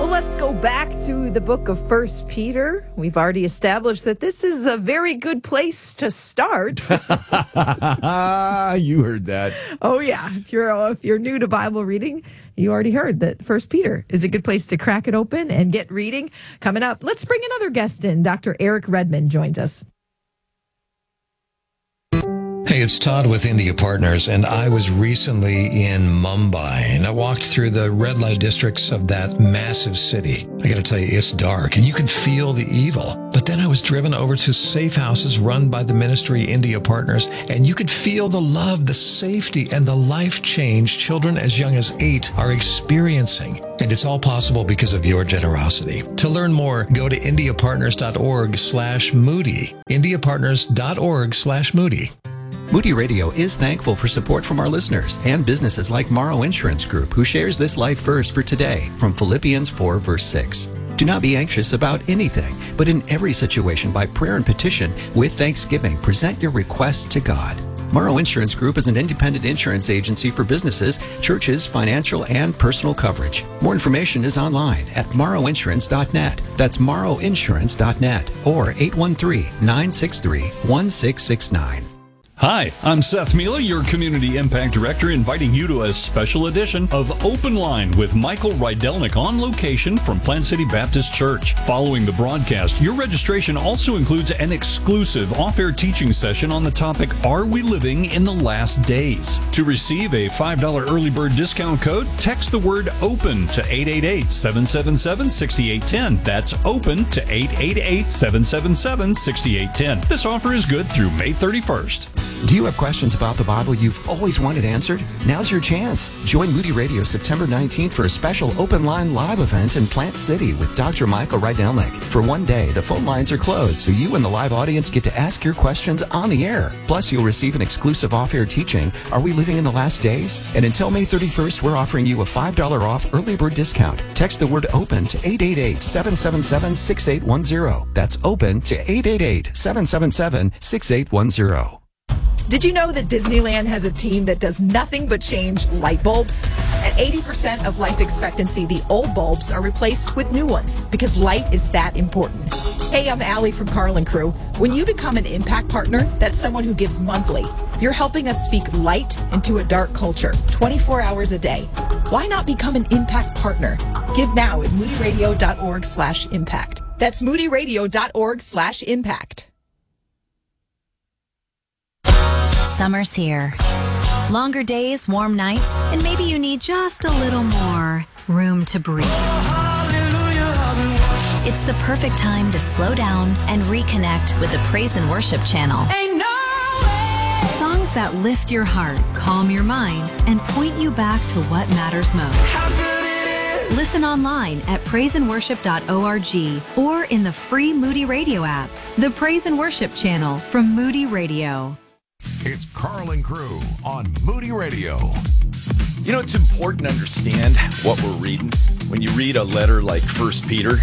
Well, let's go back to the book of First Peter. We've already established that this is a very good place to start. You heard that. Oh, yeah. If you're new to Bible reading, you already heard that First Peter is a good place to crack it open and get reading. Coming up, let's bring another guest in. Dr. Eric Redmond joins us. Hey, it's Todd with India Partners, and I was recently in Mumbai, and I walked through the red light districts of that massive city. I gotta tell you, it's dark, and you can feel the evil. But then I was driven over to safe houses run by the ministry India Partners, and you could feel the love, the safety, and the life change children as young as 8 are experiencing. And it's all possible because of your generosity. To learn more, go to indiapartners.org/Moody. indiapartners.org/Moody. Moody Radio is thankful for support from our listeners and businesses like Morrow Insurance Group, who shares this life verse for today from Philippians 4, verse 6. Do not be anxious about anything, but in every situation by prayer and petition, with thanksgiving, present your requests to God. Morrow Insurance Group is an independent insurance agency for businesses, churches, financial, and personal coverage. More information is online at morrowinsurance.net. That's morrowinsurance.net or 813-963-1669. Hi, I'm Seth Mila, your Community Impact Director, inviting you to a special edition of Open Line with Michael Rydelnik on location from Plant City Baptist Church. Following the broadcast, your registration also includes an exclusive off-air teaching session on the topic, Are We Living in the Last Days? To receive a $5 early bird discount code, text the word OPEN to 888-777-6810. That's OPEN to 888-777-6810. This offer is good through May 31st. Do you have questions about the Bible you've always wanted answered? Now's your chance. Join Moody Radio September 19th for a special Open Line live event in Plant City with Dr. Michael Rydelnik. For one day, the phone lines are closed, so you and the live audience get to ask your questions on the air. Plus, you'll receive an exclusive off-air teaching, Are We Living in the Last Days? And until May 31st, we're offering you a $5 off early bird discount. Text the word OPEN to 888-777-6810. That's OPEN to 888-777-6810. Did you know that Disneyland has a team that does nothing but change light bulbs? At 80% of life expectancy, the old bulbs are replaced with new ones because light is that important. Hey, I'm Allie from Carl and Crew. When you become an Impact Partner, that's someone who gives monthly. You're helping us speak light into a dark culture, 24 hours a day. Why not become an Impact Partner? Give now at moodyradio.org/impact. That's moodyradio.org/impact. Summer's here. Longer days, warm nights, and maybe you need just a little more room to breathe. It's the perfect time to slow down and reconnect with the Praise and Worship channel. Ain't no way. Songs that lift your heart, calm your mind, and point you back to what matters most. How good it is. Listen online at praiseandworship.org or in the free Moody Radio app. The Praise and Worship channel from Moody Radio. It's Carl and Crew on Moody Radio. You know, it's important to understand what we're reading. When you read a letter like First Peter,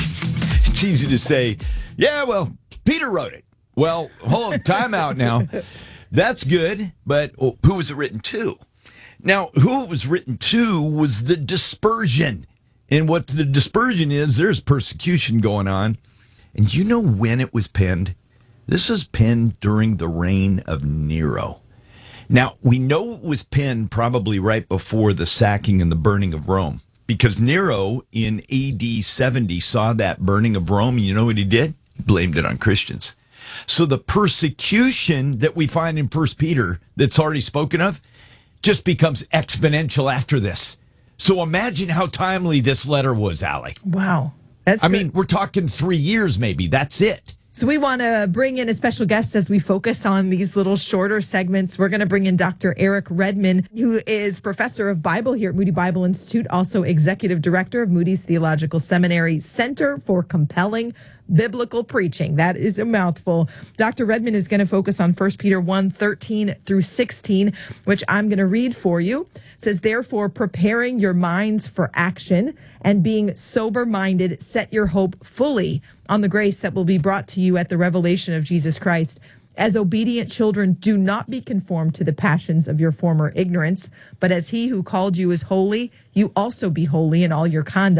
it's easy to say, yeah, well, Peter wrote it. Well, hold on, time out now. That's good, but who was it written to? Now, who it was written to was the dispersion. And what the dispersion is, there's persecution going on. And you know when it was penned? This was penned during the reign of Nero. Now, we know it was penned probably right before the sacking and the burning of Rome, because Nero in AD 70 saw that burning of Rome, and you know what he did? He blamed it on Christians. So the persecution that we find in 1 Peter that's already spoken of just becomes exponential after this. So imagine how timely this letter was, Allie. Wow. That's I mean, we're talking 3 years maybe. That's it. So we want to bring in a special guest as we focus on these little shorter segments. We're going to bring in Dr. Eric Redmond, who is professor of Bible here at Moody Bible Institute, also executive director of Moody's Theological Seminary Center for Compelling Biblical Preaching. That is a mouthful. Dr. Redmond is going to focus on 1 Peter 1:13 through 16, which I'm going to read for you. It says, therefore, preparing your minds for action and being sober-minded, set your hope fully on the grace that will be brought to you at the revelation of Jesus Christ. As obedient children, do not be conformed to the passions of your former ignorance, but as he who called you is holy, you also be holy in all your conduct.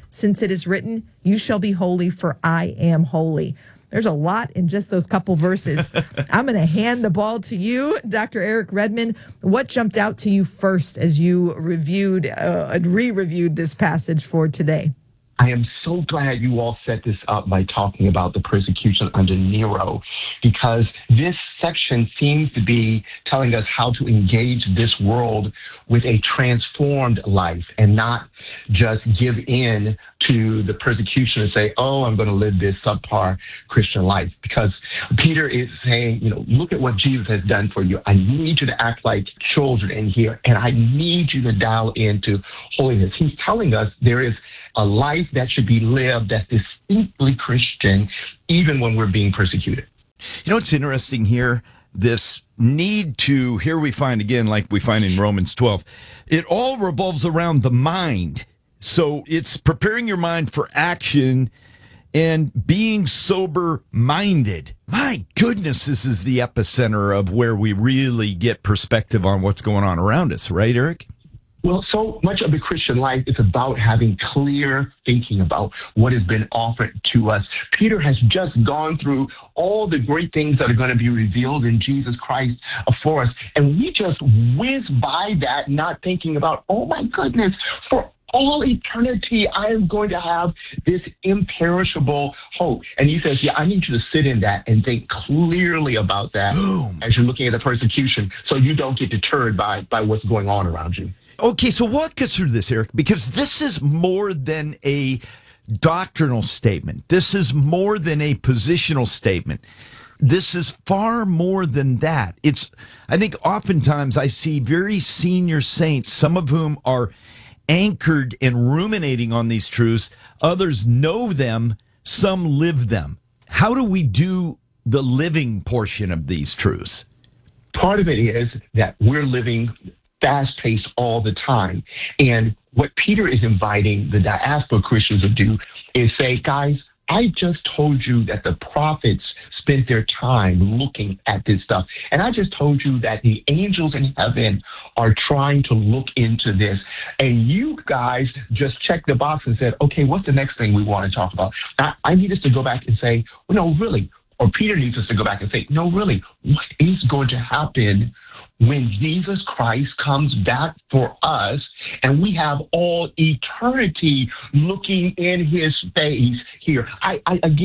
since it is written, you shall be holy, for I am holy. There's a lot in just those couple verses. I'm going to hand the ball to you, Dr. Eric Redmond. What jumped out to you first as you reviewed and re-reviewed this passage for today? I am so glad you all set this up by talking about the persecution under Nero, because this section seems to be telling us how to engage this world with a transformed life and not just give in to the persecution and say, oh, I'm going to live this subpar Christian life. Because Peter is saying, look at what Jesus has done for you. I need you to act like children in here, and I need you to dial into holiness. He's telling us there is a life that should be lived that's distinctly Christian, even when we're being persecuted. What's interesting here? This need to, here we find again, like we find in Romans 12, it all revolves around the mind. So it's preparing your mind for action and being sober-minded. My goodness, this is the epicenter of where we really get perspective on what's going on around us, right, Eric? Well, so much of the Christian life is about having clear thinking about what has been offered to us. Peter has just gone through all the great things that are going to be revealed in Jesus Christ for us. And we just whiz by that, not thinking about, oh my goodness, for all eternity, I am going to have this imperishable hope. And he says, I need you to sit in that and think clearly about that as you're looking at the persecution, so you don't get deterred by what's going on around you. Okay, so walk us through this, Eric, because this is more than a doctrinal statement. This is more than a positional statement. This is far more than that. I think oftentimes I see very senior saints, some of whom are anchored and ruminating on these truths. Others know them, some live them. How do we do the living portion of these truths? Part of it is that we're living fast-paced all the time. And what Peter is inviting the diaspora Christians to do is say, guys, I just told you that the prophets spent their time looking at this stuff. And I just told you that the angels in heaven are trying to look into this. And you guys just checked the box and said, okay, what's the next thing we want to talk about? I need us to go back and say, well, no, really. Or Peter needs us to go back and say, no, really, what is going to happen when Jesus Christ comes back for us and we have all eternity looking in his face here? I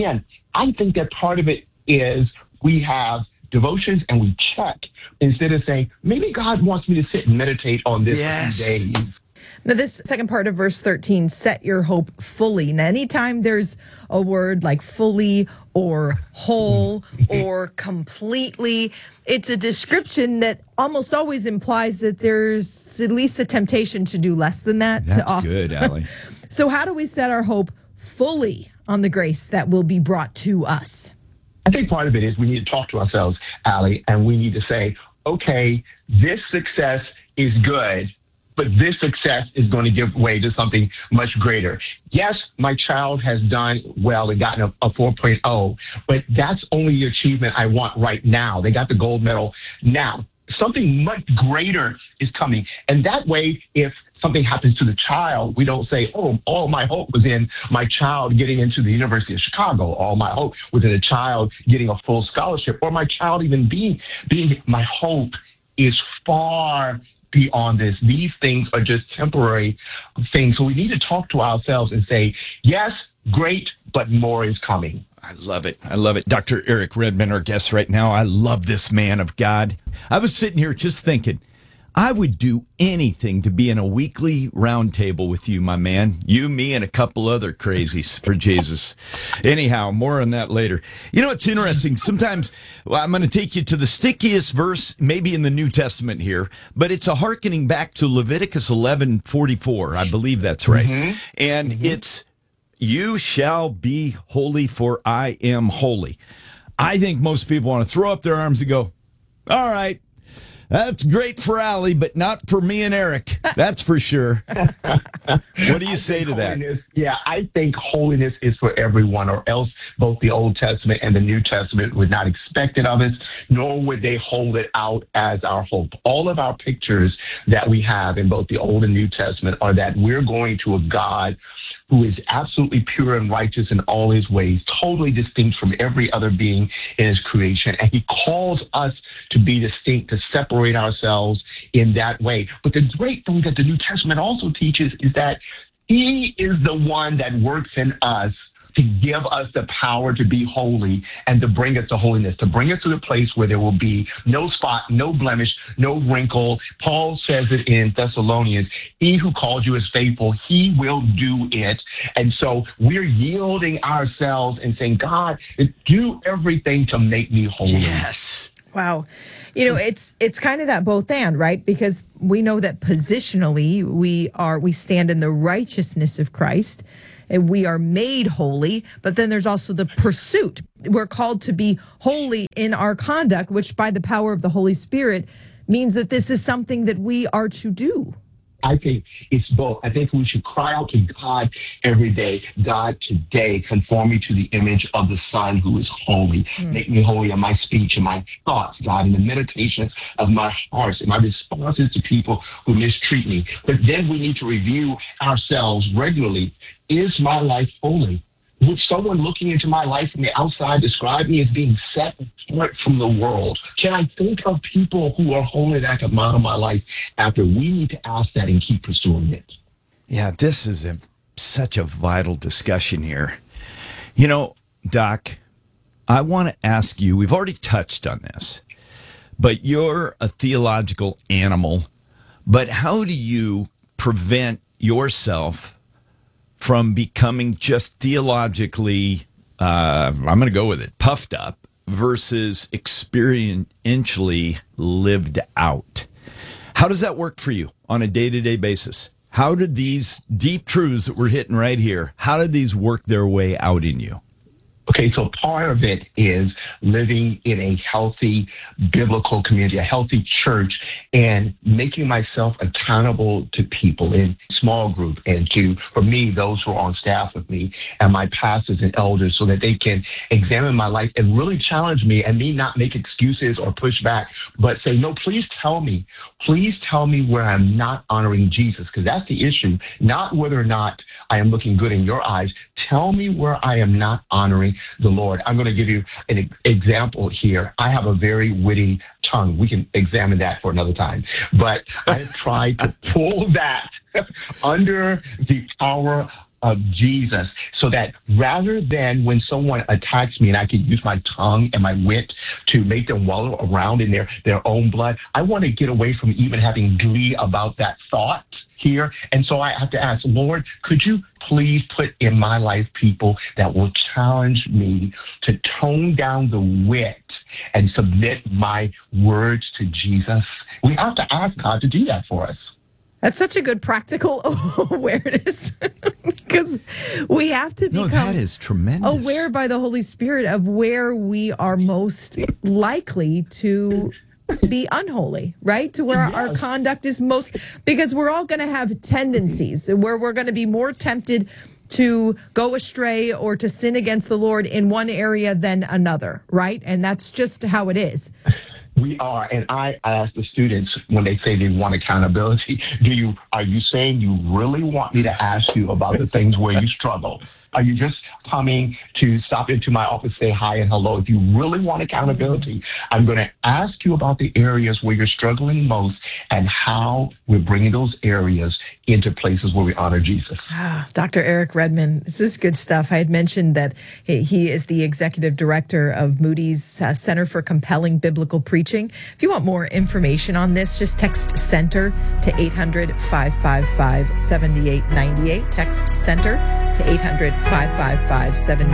think that part of it is we have devotions and we check instead of saying, maybe God wants me to sit and meditate on this for a few days. Now, this second part of verse 13, set your hope fully. Now, anytime there's a word like fully or whole or completely, it's a description that almost always implies that there's at least a temptation to do less than that. That's good, Allie. So how do we set our hope fully on the grace that will be brought to us? I think part of it is we need to talk to ourselves, Allie, and we need to say, okay, this success is good, but this success is going to give way to something much greater. Yes, my child has done well and gotten a 4.0, but that's only the achievement I want right now. They got the gold medal now. Something much greater is coming. And that way, if something happens to the child, we don't say, oh, all my hope was in my child getting into the University of Chicago. All my hope was in a child getting a full scholarship, or my child even being my hope is far beyond this. These things are just temporary things. So we need to talk to ourselves and say, yes, great, but more is coming. I love it. I love it. Dr. Eric Redmond, our guest right now. I love this man of God. I was sitting here just thinking, I would do anything to be in a weekly roundtable with you, my man. You, me, and a couple other crazies for Jesus. Anyhow, more on that later. You know, it's interesting. Sometimes I'm going to take you to the stickiest verse, maybe in the New Testament here, but it's a hearkening back to Leviticus 11:44. I believe that's right. And it's, you shall be holy, for I am holy. I think most people want to throw up their arms and go, all right, that's great for Allie, but not for me and Eric. That's for sure. What do you say to that? Yeah, I think holiness is for everyone, or else both the Old Testament and the New Testament would not expect it of us, nor would they hold it out as our hope. All of our pictures that we have in both the Old and New Testament are that we're going to a God who is absolutely pure and righteous in all his ways, totally distinct from every other being in his creation. And he calls us to be distinct, to separate ourselves in that way. But the great thing that the New Testament also teaches is that he is the one that works in us to give us the power to be holy and to bring us to holiness, to bring us to the place where there will be no spot, no blemish, no wrinkle. Paul says it in Thessalonians, he who called you is faithful, he will do it. And so we're yielding ourselves and saying, God, do everything to make me holy. Yes. Wow. You know, it's kind of that both and, right? Because we know that positionally we stand in the righteousness of Christ and we are made holy, but then there's also the pursuit. We're called to be holy in our conduct, which by the power of the Holy Spirit means that this is something that we are to do. I think it's both. I think we should cry out to God every day. God, today, conform me to the image of the Son who is holy. Make me holy in my speech and my thoughts, God, in the meditations of my heart, and my responses to people who mistreat me. But then we need to review ourselves regularly. Is my life holy? Would someone looking into my life from the outside describe me as being set apart from the world? Can I think of people who are holy that could model my life after? We need to ask that and keep pursuing it. Yeah, this is such a vital discussion here. You know, Doc, I want to ask you, we've already touched on this, but you're a theological animal. But how do you prevent yourself from becoming just theologically, I'm going to go with it, puffed up versus experientially lived out? How does that work for you on a day-to-day basis? How did these deep truths that we're hitting right here, how did these work their way out in you? Okay, so part of it is living in a healthy biblical community, a healthy church, and making myself accountable to people in small group and for me, those who are on staff with me and my pastors and elders so that they can examine my life and really challenge me and me not make excuses or push back, but say, no, please tell me where I'm not honoring Jesus, because that's the issue, not whether or not I am looking good in your eyes. Tell me where I am not honoring the Lord. I'm going to give you an example here. I have a very witty tongue. We can examine that for another time. But I tried to pull that under the power of Jesus so that rather than when someone attacks me and I can use my tongue and my wit to make them wallow around in their own blood, I want to get away from even having glee about that thought here. And so I have to ask, Lord, could you please put in my life people that will challenge me to tone down the wit and submit my words to Jesus? We have to ask God to do that for us. That's such a good practical awareness because we have to become that is tremendous. Aware by the Holy Spirit of where we are most likely to be unholy, right? To where our conduct is most, because we're all going to have tendencies where we're going to be more tempted to go astray or to sin against the Lord in one area than another, right? And that's just how it is. We are, and I ask the students when they say they want accountability, are you saying you really want me to ask you about the things where you struggle? Are you just coming to stop into my office, say hi and hello? If you really want accountability, I'm going to ask you about the areas where you're struggling most and how we're bringing those areas into places where we honor Jesus. Dr. Eric Redman, this is good stuff. I had mentioned that he is the executive director of Moody's Center for Compelling Biblical Preaching. If you want more information on this, just text CENTER to 800-555-7898. Text CENTER to 800-555-7898.